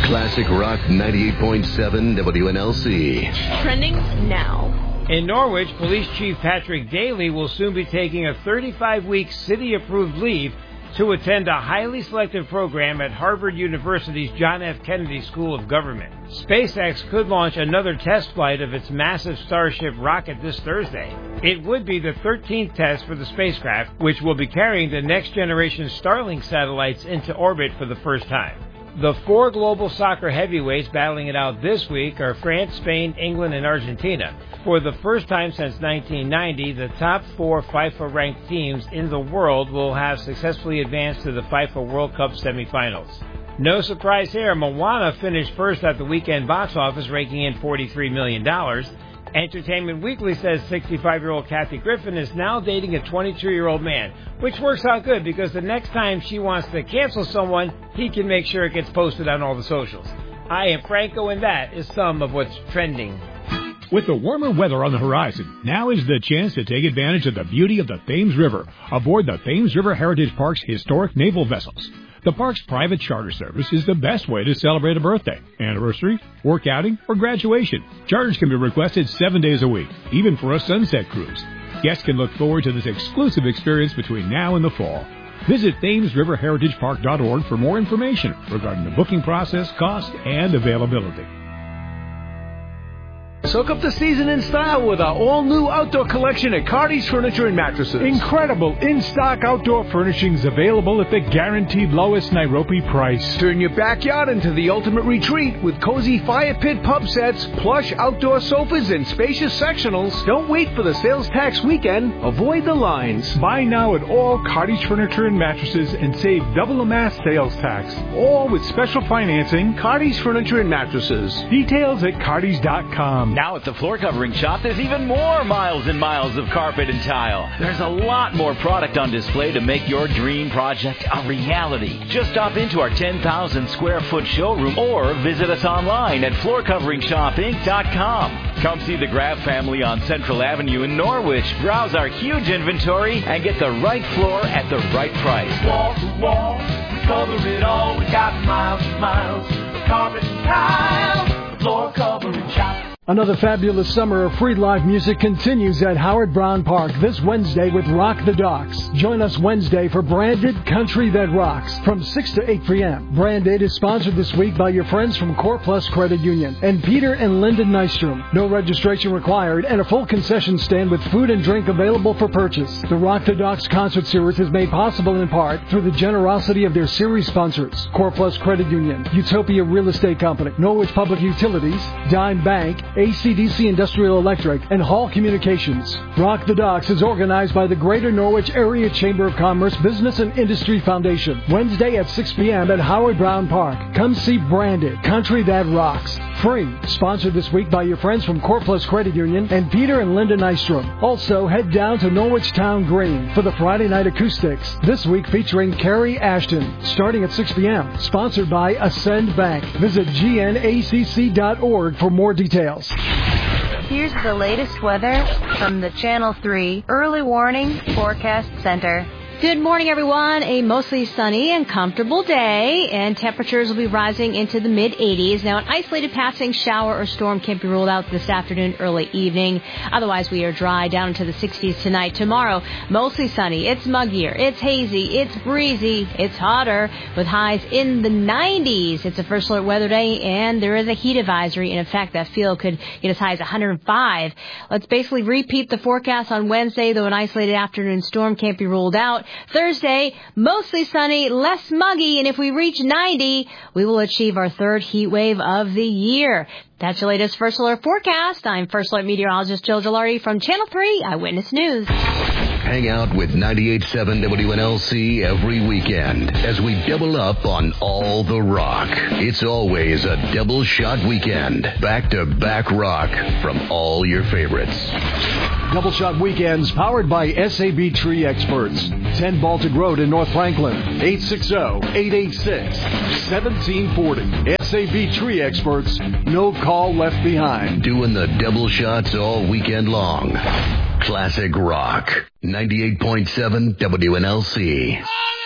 Classic Rock 98.7 WNLC. Trending now. In Norwich, Police Chief Patrick Daly will soon be taking a 35-week city-approved leave to attend a highly selective program at Harvard University's John F. Kennedy School of Government. SpaceX could launch another test flight of its massive Starship rocket this Thursday. It would be the 13th test for the spacecraft, which will be carrying the next-generation Starlink satellites into orbit for the first time. The four global soccer heavyweights battling it out this week are France, Spain, England, and Argentina. For the first time since 1990, the top four FIFA-ranked teams in the world will have successfully advanced to the FIFA World Cup semifinals. No surprise here, Moana finished first at the weekend box office, raking in $43 million. Entertainment Weekly says 65-year-old Kathy Griffin is now dating a 22-year-old man, which works out good because the next time she wants to cancel someone, he can make sure it gets posted on all the socials. I am Franco, and that is some of what's trending. With the warmer weather on the horizon, now is the chance to take advantage of the beauty of the Thames River aboard the Thames River Heritage Park's historic naval vessels. The park's private charter service is the best way to celebrate a birthday, anniversary, work outing, or graduation. Charters can be requested 7 days a week, even for a sunset cruise. Guests can look forward to this exclusive experience between now and the fall. Visit ThamesRiverHeritagePark.org for more information regarding the booking process, cost, and availability. Soak up the season in style with our all-new outdoor collection at Cardi's Furniture and Mattresses. Incredible in-stock outdoor furnishings available at the guaranteed lowest Nairobi price. Turn your backyard into the ultimate retreat with cozy fire pit pub sets, plush outdoor sofas, and spacious sectionals. Don't wait for the sales tax weekend. Avoid the lines. Buy now at all Cardi's Furniture and Mattresses and save double the mass sales tax. All with special financing. Cardi's Furniture and Mattresses. Details at cardis.com. Now at the Floor Covering Shop, there's even more miles and miles of carpet and tile. There's a lot more product on display to make your dream project a reality. Just stop into our 10,000 square foot showroom or visit us online at floorcoveringshopinc.com. Come see the Grab family on Central Avenue in Norwich. Browse our huge inventory and get the right floor at the right price. Wall to wall, we cover it all. We got miles and miles of carpet and tile. Floor Covering Shop. Another fabulous summer of free live music continues at Howard Brown Park this Wednesday with Rock the Docks. Join us Wednesday for Branded Country That Rocks from 6 to 8 p.m. Branded is sponsored this week by your friends from Core Plus Credit Union and Peter and Linda Nystrom. No registration required and a full concession stand with food and drink available for purchase. The Rock the Docks concert series is made possible in part through the generosity of their series sponsors: Core Plus Credit Union, Utopia Real Estate Company, Norwich Public Utilities, Dime Bank, AC/DC Industrial Electric, and Hall Communications. Rock the Docks is organized by the Greater Norwich Area Chamber of Commerce Business and Industry Foundation. Wednesday at 6 p.m. at Howard Brown Park. Come see Branded Country That Rocks. Free. Sponsored this week by your friends from Core Plus Credit Union and Peter and Linda Nystrom. Also, head down to Norwich Town Green for the Friday Night Acoustics. This week featuring Carrie Ashton. Starting at 6 p.m. Sponsored by Ascend Bank. Visit gnacc.org for more details. Here's the latest weather from the Channel 3 Early Warning Forecast Center. Good morning, everyone. A mostly sunny and comfortable day, and temperatures will be rising into the mid-80s. Now, an isolated passing shower or storm can't be ruled out this afternoon, early evening. Otherwise, we are dry down into the 60s tonight. Tomorrow, mostly sunny. It's muggier. It's hazy. It's breezy. It's hotter with highs in the 90s. It's a first alert weather day, and there is a heat advisory. In effect, that field could get as high as 105. Let's basically repeat the forecast on Wednesday, though an isolated afternoon storm can't be ruled out. Thursday, mostly sunny, less muggy, and if we reach 90, we will achieve our third heat wave of the year. That's your latest First Alert forecast. I'm First Alert meteorologist Jill Gilardi from Channel 3 Eyewitness News. Hang out with 98.7 WNLC every weekend as we double up on all the rock. It's always a double shot weekend. Back-to-back rock from all your favorites. Double Shot Weekends powered by SAB Tree Experts. 10 Baltic Road in North Franklin. 860-886-1740. SAB Tree Experts. No call left behind. Doing the double shots all weekend long. Classic Rock. 98.7 WNLC.